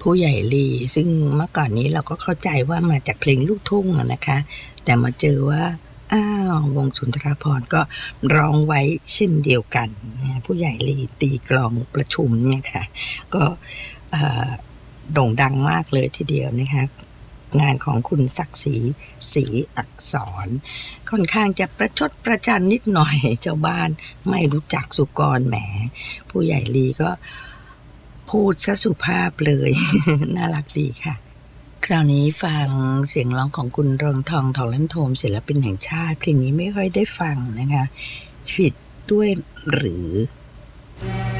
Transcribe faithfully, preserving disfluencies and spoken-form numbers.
ผู้ใหญ่ลีซึ่งเมื่อก่อนนี้เราก็เข้าใจว่ามาจากเพลงลูกทุ่งนะคะแต่มาเจอว่าอ้าววงสุนทรภรณ์ก็ร้องไว้เช่นเดียวกันนะผู้ใหญ่ลีตีกลองประชุมเนี่ยค่ะก็โด่งดังมากเลยทีเดียวนะคะงานของคุณศักดิ์ศรีศรีอักษรค่อนข้างจะประชดประจันนิดหน่อยเจ้าบ้านไม่รู้จักสุกรแหมผู้ใหญ่ลีก็พูดซะสุภาพเลย น่ารักดีค่ะคราวนี้ฟังเสียงร้องของคุณรณทองทองลั่นโทมศิลปินแห่งชาติเพลงนี้ไม่ค่อยได้ฟังนะคะผิดด้วยหรือ